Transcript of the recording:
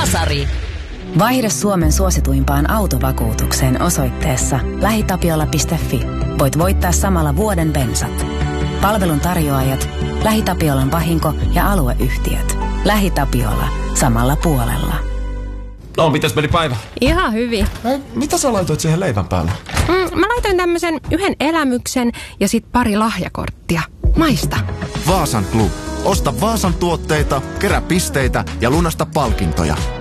Vasari. Vaihde Suomen suosituimpaan autovakuutukseen osoitteessa lähitapiola.fi. Voit voittaa samalla vuoden bensat. Palvelun tarjoajat, LähiTapiolan vahinko- ja alueyhtiöt. LähiTapiola. Samalla puolella. No, mitäs meni päivä? Ihan hyvin. Mitä sä laitoit siihen leivän päälle? Mä laitoin tämmöisen yhden elämyksen ja sit pari lahjakorttia. Maista. Vaasan Club. Osta Vaasan tuotteita, kerää pisteitä ja lunasta palkintoja.